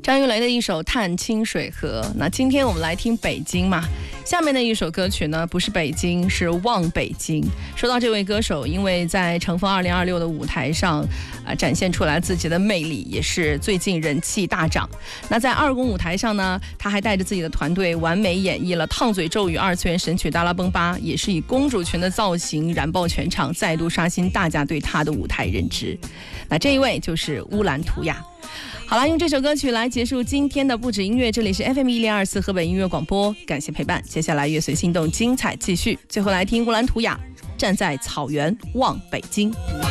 张玉雷的一首《探清水河》。那今天我们来听北京嘛，下面的一首歌曲呢，不是北京，是《望北京》。说到这位歌手，因为在乘风2026的舞台上展现出来自己的魅力，也是最近人气大涨。那在二宫舞台上呢，他还带着自己的团队完美演绎了烫嘴咒语二次元神曲《达拉崩吧》，也是以公主裙的造型燃爆全场，再度刷新大家对他的舞台认知。那这一位就是乌兰图雅。好了，用这首歌曲来结束今天的不止音乐，这里是 FM1024 河北音乐广播，感谢陪伴。接下来乐随心动精彩继续，最后来听乌兰图雅站在草原望北京。